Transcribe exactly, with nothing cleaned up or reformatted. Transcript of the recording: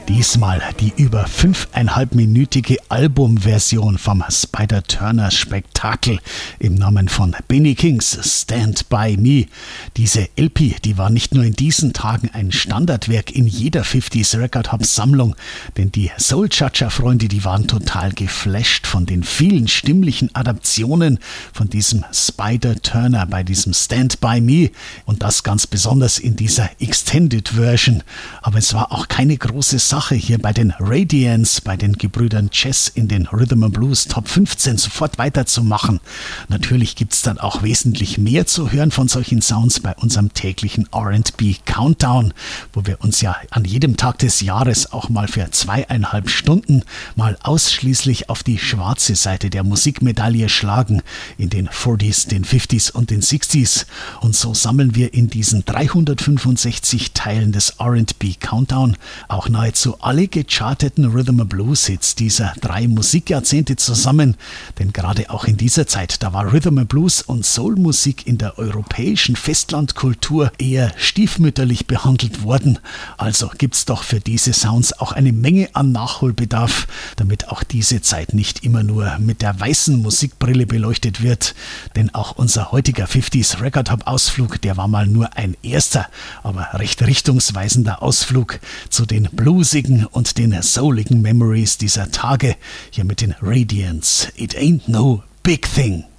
Diesmal die über fünfeinhalbminütige Albumversion vom Spider Turner Spektakel im Namen von Benny Kings Stand By Me. Diese L P, die war nicht nur in diesen Tagen ein Standardwerk in jeder fünfziger Record Hub Sammlung, denn die Soul Judger Freunde, die waren total geflasht von den vielen stimmlichen Adaptionen von diesem Spider Turner bei diesem Stand By Me und das ganz besonders in dieser Extended Version. Aber es war auch keine große Sache hier bei den Radiants, bei den Gebrüdern Chess in den Rhythm and Blues Top fünfzehn sofort weiterzumachen. Natürlich gibt es dann auch wesentlich mehr zu hören von solchen Sounds bei unserem täglichen R and B Countdown, wo wir uns ja an jedem Tag des Jahres auch mal für zweieinhalb Stunden mal ausschließlich auf die schwarze Seite der Musikmedaille schlagen, in den vierziger, den fünfziger und den sechziger. Und so sammeln wir in diesen dreihundertfünfundsechzig Teilen des R and B Countdown auch nahezu alle gecharteten Rhythm and Blues Hits dieser drei Musikjahrzehnte zusammen, denn gerade auch in dieser Zeit, da war Rhythm and Blues und Soulmusik in der europäischen Festlandkultur eher stiefmütterlich behandelt worden. Also gibt's doch für diese Sounds auch eine Menge an Nachholbedarf, damit auch diese Zeit nicht immer nur mit der weißen Musikbrille beleuchtet wird, denn auch unser heutiger fünfziger Record Hub Ausflug, der war mal nur ein erster, aber recht richtungsweisender Ausflug zu den bluesigen und den souligen Memories dieser Tage, hier mit den Radiants. It ain't no big thing.